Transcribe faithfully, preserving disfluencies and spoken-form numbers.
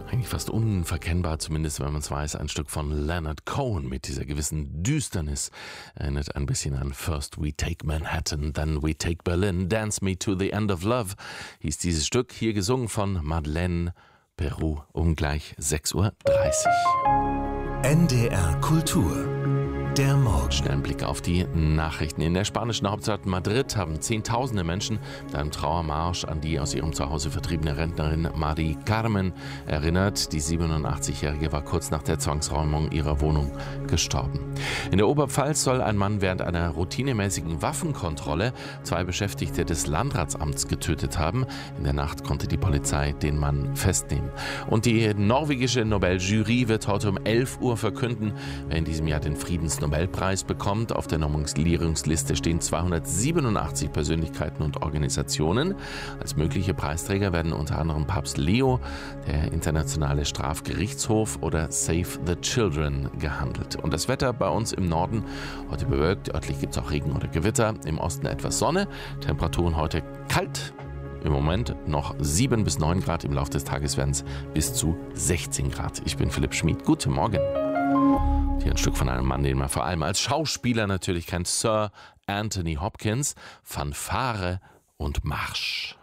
Eigentlich fast unverkennbar, zumindest wenn man es weiß, ein Stück von Leonard Cohen mit dieser gewissen Düsternis. Erinnert ein bisschen an First We Take Manhattan, Then We Take Berlin, Dance Me to the End of Love hieß dieses Stück, hier gesungen von Madeleine Peru um gleich sechs Uhr dreißig. N D R Kultur. Der Morgen. Schnell ein Blick auf die Nachrichten. In der spanischen Hauptstadt Madrid haben Zehntausende Menschen mit einem Trauermarsch an die aus ihrem Zuhause vertriebene Rentnerin Mari Carmen erinnert. Die siebenundachtzigjährige war kurz nach der Zwangsräumung ihrer Wohnung gestorben. In der Oberpfalz soll ein Mann während einer routinemäßigen Waffenkontrolle zwei Beschäftigte des Landratsamts getötet haben. In der Nacht konnte die Polizei den Mann festnehmen. Und die norwegische Nobeljury wird heute um elf Uhr verkünden, wer in diesem Jahr den Friedensnobelpreis Nobelpreis bekommt. Auf der Nominierungsliste stehen zweihundertsiebenundachtzig Persönlichkeiten und Organisationen. Als mögliche Preisträger werden unter anderem Papst Leo, der Internationale Strafgerichtshof oder Save the Children gehandelt. Und das Wetter bei uns im Norden heute bewölkt, örtlich gibt es auch Regen oder Gewitter, im Osten etwas Sonne, Temperaturen heute kalt. Im Moment noch sieben bis neun Grad, im Laufe des Tages werden es bis zu sechzehn Grad. Ich bin Philipp Schmid, guten Morgen. Hier ein Stück von einem Mann, den man vor allem als Schauspieler natürlich kennt, Sir Anthony Hopkins, Fanfare und Marsch.